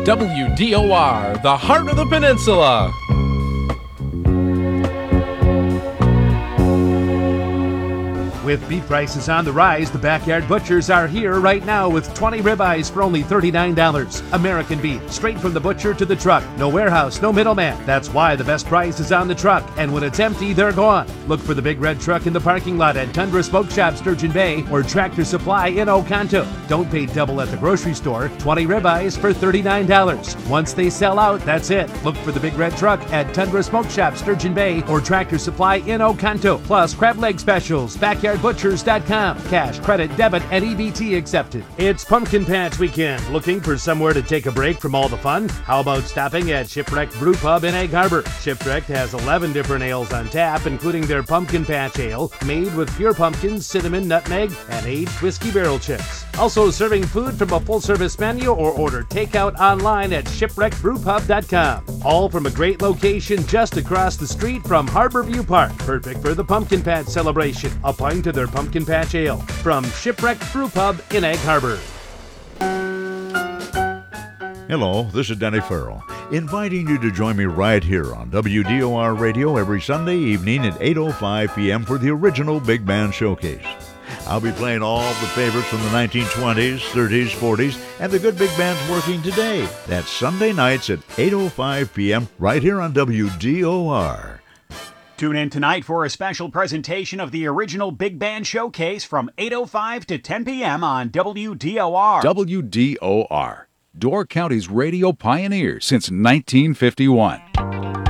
WDOR, the heart of the peninsula. With beef prices on the rise, the Backyard Butchers are here right now with 20 ribeyes for only $39. American beef, straight from the butcher to the truck. No warehouse, no middleman. That's why the best price is on the truck. And when it's empty, they're gone. Look for the big red truck in the parking lot at Tundra Smoke Shop, Sturgeon Bay, or Tractor Supply in Oconto. Don't pay double at the grocery store. 20 ribeyes for $39. Once they sell out, that's it. Look for the big red truck at Tundra Smoke Shop, Sturgeon Bay, or Tractor Supply in Oconto. Plus, crab leg specials, BackyardButchers.com. Cash, credit, debit, and EBT accepted. It's Pumpkin Patch weekend. Looking for somewhere to take a break from all the fun? How about stopping at Shipwreck Brew Pub in Egg Harbor? Shipwreck has 11 different ales on tap, including their Pumpkin Patch Ale, made with pure pumpkins, cinnamon, nutmeg, and aged whiskey barrel chips. Also serving food from a full-service menu or order takeout online at ShipwreckBrewPub.com. All from a great location just across the street from Harborview Park. Perfect for the Pumpkin Patch celebration. A pint of their Pumpkin Patch Ale from Shipwreck Brew Pub in Egg Harbor. Hello, this is Danny Farrell, inviting you to join me right here on WDOR Radio every Sunday evening at 8:05 p.m. for the original Big Band Showcase. I'll be playing all the favorites from the 1920s, 30s, 40s, and the good big bands working today. That's Sunday nights at 8:05 p.m. right here on WDOR. Tune in tonight for a special presentation of the original Big Band Showcase from 8:05 to 10 p.m. on WDOR. WDOR, Door County's radio pioneer since 1951.